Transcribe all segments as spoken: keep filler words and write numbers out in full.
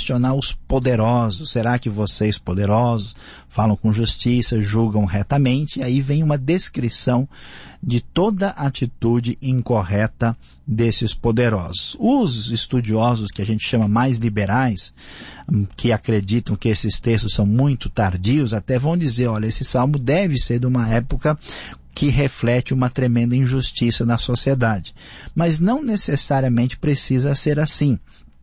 questionar os poderosos. Será que vocês, poderosos, falam com justiça, julgam retamente? E aí vem uma descrição de toda a atitude incorreta desses poderosos. Os estudiosos que a gente chama mais liberais, que acreditam que esses textos são muito tardios, até vão dizer, olha, esse salmo deve ser de uma época que reflete uma tremenda injustiça na sociedade. Mas não necessariamente precisa ser assim.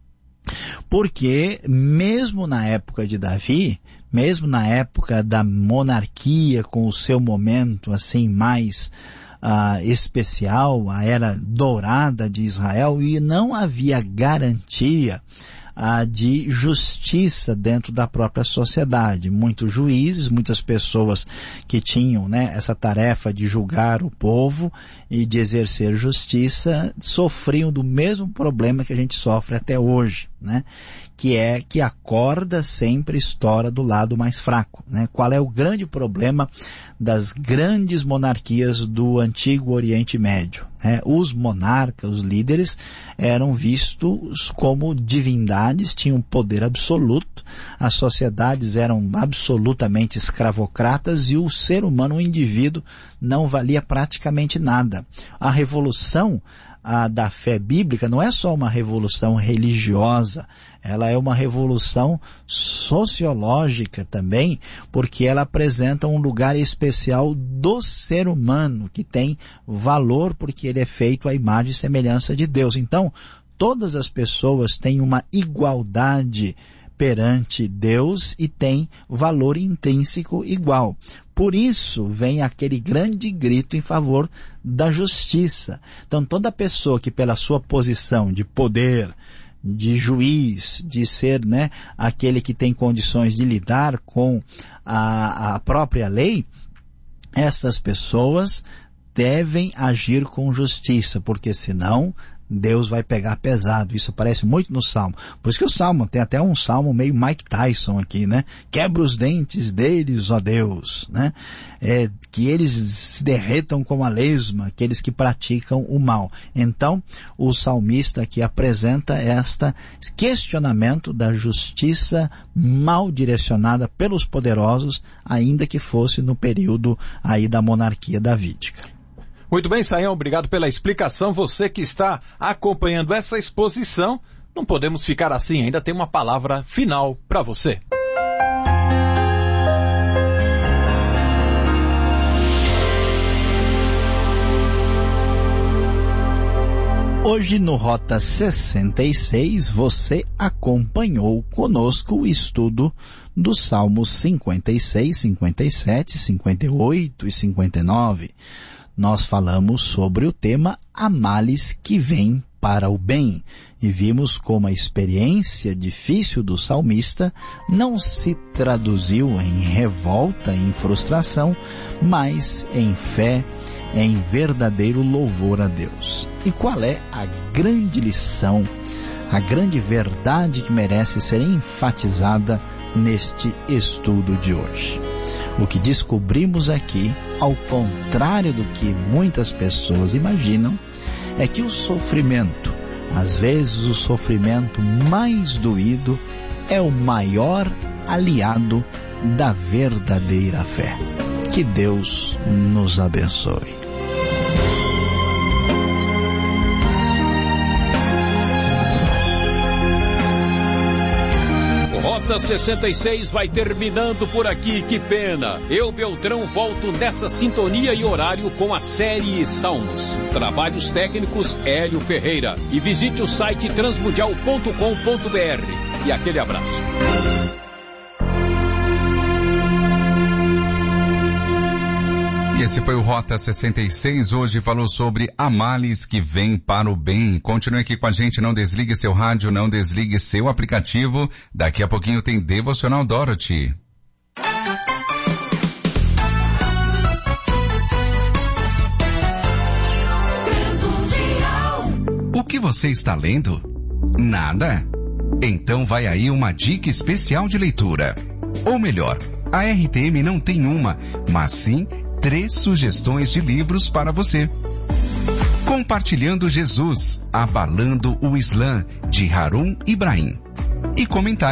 Porque mesmo na época de Davi, mesmo na época da monarquia, com o seu momento assim mais Uh, especial, a era dourada de Israel, e não havia garantia uh, de justiça dentro da própria sociedade. Muitos juízes, muitas pessoas que tinham, né, essa tarefa de julgar o povo e de exercer justiça, sofriam do mesmo problema que a gente sofre até hoje, né? Que é que a corda sempre estoura do lado mais fraco, né? Qual é o grande problema das grandes monarquias do antigo Oriente Médio, né? Os monarcas, os líderes, eram vistos como divindades, tinham poder absoluto, as sociedades eram absolutamente escravocratas e o ser humano, o indivíduo, não valia praticamente nada. A revolução a da fé bíblica não é só uma revolução religiosa, ela é uma revolução sociológica também, porque ela apresenta um lugar especial do ser humano, que tem valor porque ele é feito à imagem e semelhança de Deus. Então, todas as pessoas têm uma igualdade perante Deus e têm valor intrínseco igual. Por isso vem aquele grande grito em favor da justiça. Então toda pessoa que pela sua posição de poder, de juiz, de ser, né, aquele que tem condições de lidar com a, a própria lei, essas pessoas devem agir com justiça, porque senão Deus vai pegar pesado. Isso aparece muito no Salmo. Por isso que o Salmo, tem até um Salmo meio Mike Tyson aqui, né? Quebra os dentes deles, ó Deus, né? É, que eles se derretam como a lesma, aqueles que praticam o mal. Então, o salmista aqui apresenta este questionamento da justiça mal direcionada pelos poderosos, ainda que fosse no período aí da monarquia davídica. Muito bem, Sayão, obrigado pela explicação. Você que está acompanhando essa exposição, não podemos ficar assim, ainda tem uma palavra final para você. Hoje no Rota sessenta e seis, você acompanhou conosco o estudo dos Salmos cinquenta e seis, cinquenta e sete, cinquenta e oito e cinquenta e nove. Nós falamos sobre o tema Há males que vêm para o bem e vimos como a experiência difícil do salmista não se traduziu em revolta, em frustração, mas em fé, em verdadeiro louvor a Deus. E qual é a grande lição, a grande verdade que merece ser enfatizada neste estudo de hoje? O que descobrimos aqui, ao contrário do que muitas pessoas imaginam, é que o sofrimento, às vezes o sofrimento mais doído, é o maior aliado da verdadeira fé. Que Deus nos abençoe. Rota sessenta e seis vai terminando por aqui, que pena. Eu, Beltrão, volto nessa sintonia e horário com a série Salmos. Trabalhos técnicos, Hélio Ferreira. E visite o site transmundial ponto com ponto br. E aquele abraço. Esse foi o Rota sessenta e seis, hoje falou sobre há males que vêm para o bem. Continue aqui com a gente, não desligue seu rádio, não desligue seu aplicativo. Daqui a pouquinho tem Devocional Dorothy. O que você está lendo? Nada? Então vai aí uma dica especial de leitura. Ou melhor, a R T M não tem uma, mas sim três sugestões de livros para você. Compartilhando Jesus, Abalando o Islã, de Harun Ibrahim. E comentários.